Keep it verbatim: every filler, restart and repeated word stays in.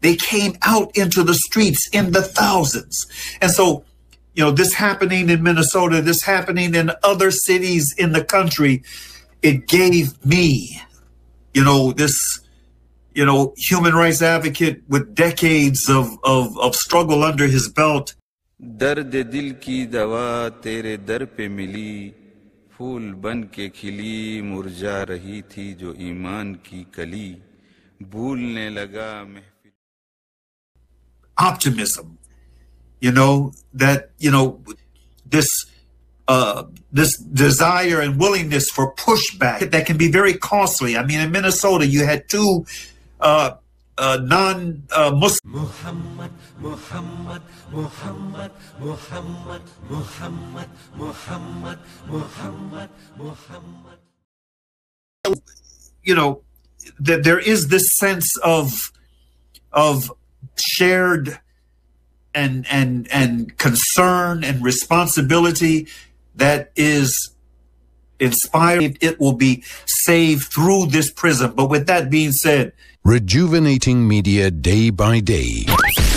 They came out into the streets in the thousands. And so, you know, this happening in Minnesota, this happening in other cities in the country, it gave me, you know, this, you know, human rights advocate with decades of, of, of struggle under his belt. दर्द दिल की दवा तेरे दर पे मिली फूल बन के खिली मुरझा रही थी जो ईमान की कली भूलने लगा महफिल. Optimism, you know, that, you know, this uh, this desire and willingness for pushback that can be very costly. I mean, in Minnesota, you had two uh, uh, non-Muslim. Uh, Muhammad, Muhammad, Muhammad, Muhammad, Muhammad, Muhammad, Muhammad, Muhammad. You know, that there is this sense of of shared and and and concern and responsibility that is inspired. It will be saved through this prism. But with that being said, Rejuvenating Media Day by Day.